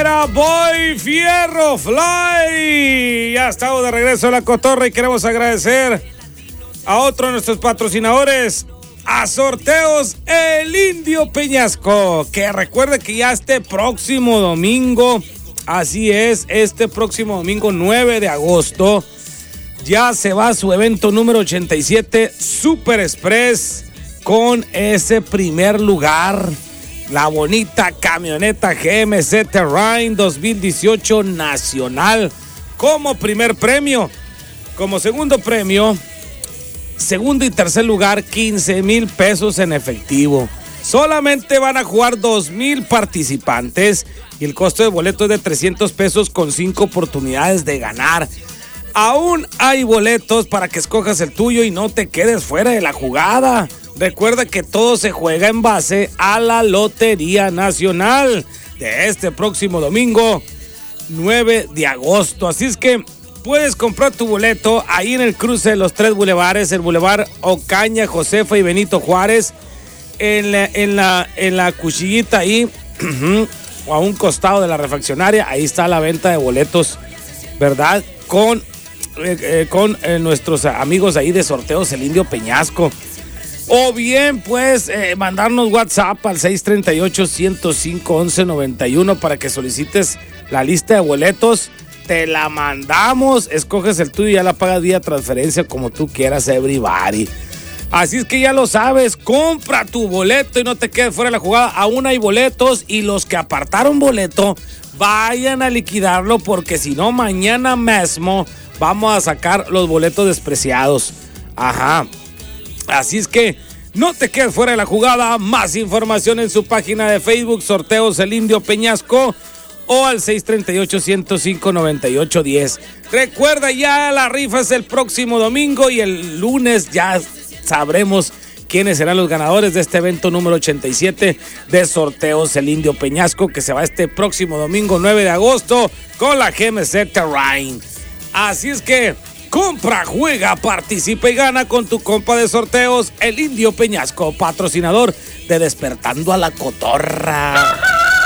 Era Boy Fierro Fly. Ya estamos de regreso a La Cotorra y queremos agradecer a otro de nuestros patrocinadores, a Sorteos El Indio Peñasco, que recuerde que ya este próximo domingo, así es, este próximo domingo 9 de agosto, ya se va a su evento número 87 Super Express con ese primer lugar, la bonita camioneta GMC Terrain 2018 nacional como primer premio. Como segundo premio, segundo y tercer lugar, 15,000 pesos en efectivo. Solamente van a jugar 2,000 participantes y el costo de boleto es de 300 pesos con 5 oportunidades de ganar. Aún hay boletos para que escojas el tuyo y no te quedes fuera de la jugada. Recuerda que todo se juega en base a la Lotería Nacional de este próximo domingo 9 de agosto. Así es que puedes comprar tu boleto ahí en el cruce de los 3 bulevares, el Boulevard Ocaña, Josefa y Benito Juárez, en la cuchillita ahí, o a un costado de la refaccionaria. Ahí está la venta de boletos, ¿verdad? Con nuestros amigos ahí de Sorteos El Indio Peñasco. O bien, pues, mandarnos WhatsApp al 638-105-1191 para que solicites la lista de boletos. Te la mandamos, escoges el tuyo y ya la pagas vía transferencia como tú quieras, everybody. Así es que ya lo sabes, compra tu boleto y no te quedes fuera de la jugada. Aún hay boletos y los que apartaron boleto, vayan a liquidarlo porque si no, mañana mismo vamos a sacar los boletos despreciados. Ajá. Así es que no te quedes fuera de la jugada. Más información en su página de Facebook, Sorteos El Indio Peñasco, o al 638-105-9810. Recuerda, ya la rifa es el próximo domingo y el lunes ya sabremos quiénes serán los ganadores de este evento número 87 de Sorteos El Indio Peñasco, que se va este próximo domingo 9 de agosto con la GMC Terrain. Así es que compra, juega, participa y gana con tu compa de Sorteos El Indio Peñasco, patrocinador de Despertando a la Cotorra.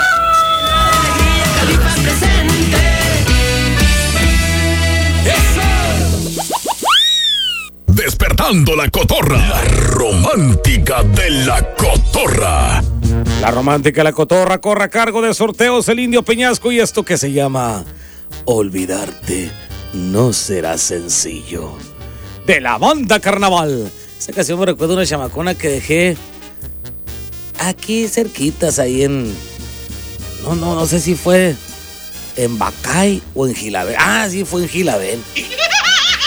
Despertando la Cotorra, la romántica de la Cotorra. La romántica de la Cotorra corre a cargo de Sorteos El Indio Peñasco y esto que se llama Olvidarte no será sencillo, de la banda Carnaval. Esta canción me recuerda una chamacona que dejé aquí cerquitas, ahí en... No sé si fue en Bacay o en Gilabel. Ah, sí, fue en Gilabel.